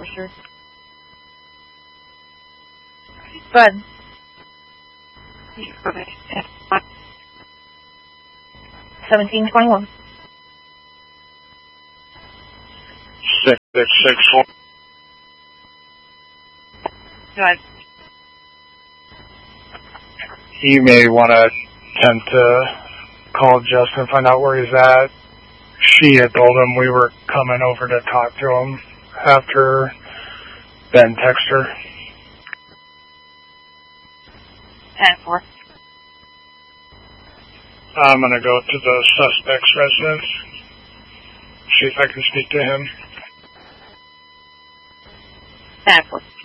Dexter. Go ahead. 1721. 6661. Go ahead. You may want to attempt to call Justin, find out where he's at. She had told him we were coming over to talk to him after Ben texted her. 10-4. I'm going to go to the suspect's residence, see if I can speak to him. 10-4.